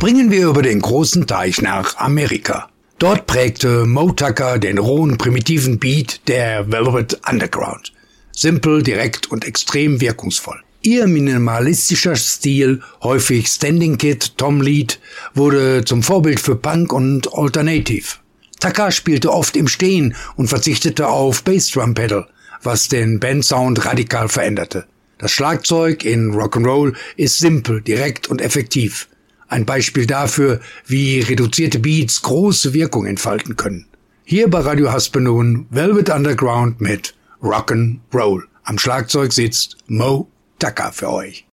Springen wir über den großen Teich nach Amerika. Dort prägte Moe Tucker den rohen, primitiven Beat der Velvet Underground. Simpel, direkt und extrem wirkungsvoll. Ihr minimalistischer Stil, häufig Standing Kid, Tom Lead, wurde zum Vorbild für Punk und Alternative. Tucker spielte oft im Stehen und verzichtete auf Bassdrum-Pedal, was den Bandsound radikal veränderte. Das Schlagzeug in Rock'n'Roll ist simpel, direkt und effektiv. Ein Beispiel dafür, wie reduzierte Beats große Wirkung entfalten können. Hier bei Radio Haspe nun Velvet Underground mit Rock'n'Roll. Am Schlagzeug sitzt Moe Tucker für euch.